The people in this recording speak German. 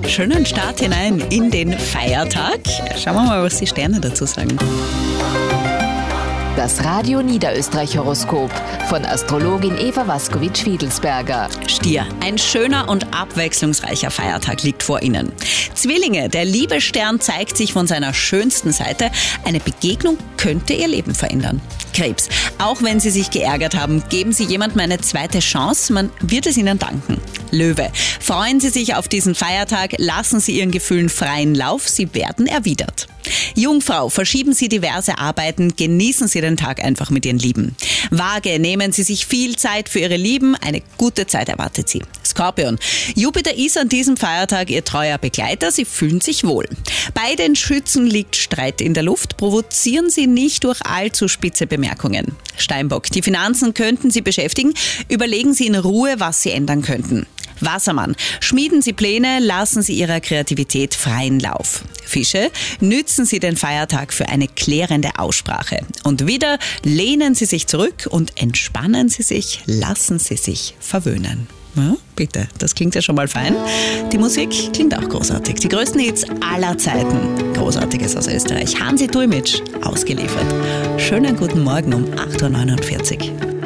Schönen Start hinein in den Feiertag. Schauen wir mal, was die Sterne dazu sagen. Das Radio Niederösterreich-Horoskop von Astrologin Eva Waskowitsch-Fiedelsberger. Stier, ein schöner und abwechslungsreicher Feiertag liegt vor Ihnen. Zwillinge, der Liebesstern zeigt sich von seiner schönsten Seite. Eine Begegnung könnte Ihr Leben verändern. Krebs, auch wenn Sie sich geärgert haben, geben Sie jemandem eine zweite Chance. Man wird es Ihnen danken. Löwe, freuen Sie sich auf diesen Feiertag, lassen Sie Ihren Gefühlen freien Lauf, sie werden erwidert. Jungfrau, verschieben Sie diverse Arbeiten, genießen Sie den Tag einfach mit Ihren Lieben. Waage, nehmen Sie sich viel Zeit für Ihre Lieben, eine gute Zeit erwartet Sie. Skorpion, Jupiter ist an diesem Feiertag Ihr treuer Begleiter, Sie fühlen sich wohl. Bei den Schützen liegt Streit in der Luft, provozieren Sie nicht durch allzu spitze Bemerkungen. Steinbock, die Finanzen könnten Sie beschäftigen, überlegen Sie in Ruhe, was Sie ändern könnten. Wassermann, schmieden Sie Pläne, lassen Sie Ihrer Kreativität freien Lauf. Fische, nützen Sie den Feiertag für eine klärende Aussprache. Und wieder lehnen Sie sich zurück und entspannen Sie sich, lassen Sie sich verwöhnen. Ja, bitte, das klingt ja schon mal fein. Die Musik klingt auch großartig. Die größten Hits aller Zeiten. Großartiges aus Österreich. Hansi Dulmitsch, ausgeliefert. Schönen guten Morgen um 8.49 Uhr.